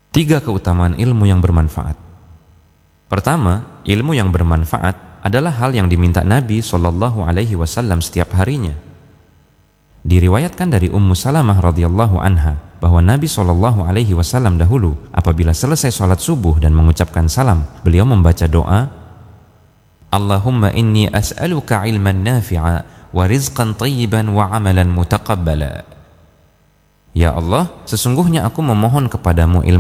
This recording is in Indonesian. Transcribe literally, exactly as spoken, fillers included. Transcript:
Tiga keutamaan ilmu yang bermanfaat. Pertama, ilmu yang bermanfaat adalah hal yang diminta Nabi shallallahu alaihi wasallam setiap harinya. Diriwayatkan dari Ummu Salamah radhiyallahu anha bahwa Nabi shallallahu alaihi wasallam dahulu apabila selesai sholat subuh dan mengucapkan salam, beliau membaca doa, Allahumma inni as'aluka ilman nafi'a wa rizqan tayyiban wa amalan mutaqabbala. Ya Allah, sesungguhnya aku memohon kepadamu ilmu